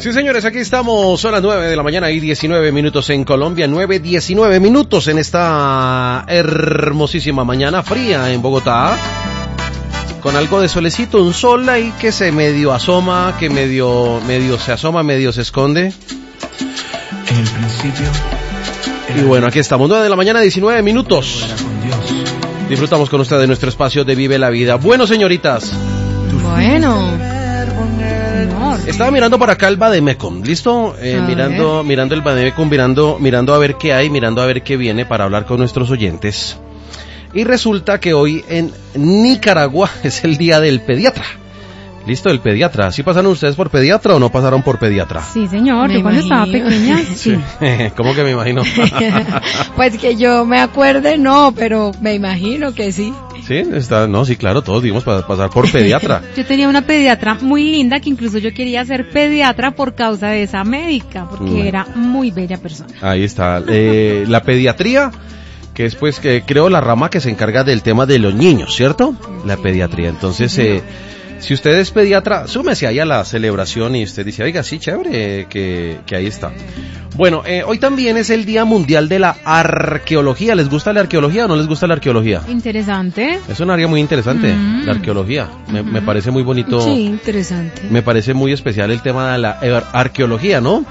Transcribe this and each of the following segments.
Sí, señores, aquí estamos, son las 9 de la mañana y 19 minutos en Colombia, 9:19 minutos en esta hermosísima mañana fría en Bogotá, con algo de solecito, un sol ahí que se medio asoma, que medio se asoma, medio se esconde. En el principio. Y bueno, aquí estamos, 9 de la mañana, 19 minutos. Disfrutamos con ustedes de nuestro espacio de Vive la Vida. Bueno, señoritas. Bueno. Estaba mirando para acá el Bademecum, ¿listo? Mirando el Bademecum, mirando a ver qué hay, mirando a ver qué viene para hablar con nuestros oyentes. Y resulta que hoy en Nicaragua es el día del pediatra. ¿Listo? El pediatra. ¿Sí pasaron ustedes por pediatra o no pasaron por pediatra? Sí, señor. Yo cuando estaba pequeña, sí. ¿Cómo que me imagino? Pues que yo me acuerde, no, pero me imagino que sí. Sí, sí, claro, todos dimos para pasar por pediatra. Yo tenía una pediatra muy linda que incluso yo quería ser pediatra por causa de esa médica, porque era muy bella persona. Ahí está. La pediatría, que es pues que creo la rama que se encarga del tema de los niños, ¿cierto? La pediatría. Entonces, si usted es pediatra, súmese ahí a la celebración y usted dice, oiga, sí, chévere, que ahí está. Bueno, hoy también es el Día Mundial de la Arqueología. ¿Les gusta la arqueología o no les gusta la arqueología? Interesante. Es un área muy interesante, la arqueología. Me parece muy bonito. Sí, interesante. Me parece muy especial el tema de la arqueología, ¿no?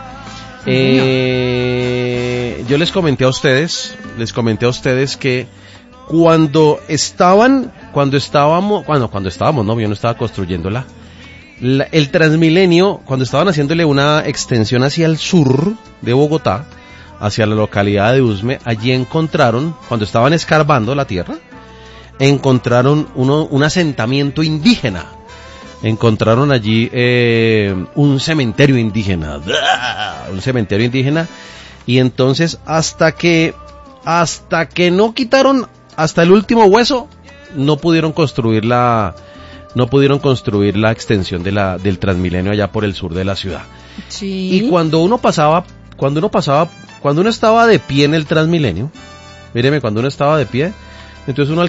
Yo les comenté a ustedes que cuando estábamos, no, yo no estaba construyéndola. El Transmilenio, cuando estaban haciéndole una extensión hacia el sur de Bogotá, hacia la localidad de Usme, allí encontraron, cuando estaban escarbando la tierra, encontraron un asentamiento indígena. Encontraron allí un cementerio indígena, y entonces hasta que no quitaron hasta el último hueso, no pudieron construir la extensión del Transmilenio allá por el sur de la ciudad. Sí. Y cuando uno estaba de pie en el Transmilenio, míreme, cuando uno estaba de pie, entonces uno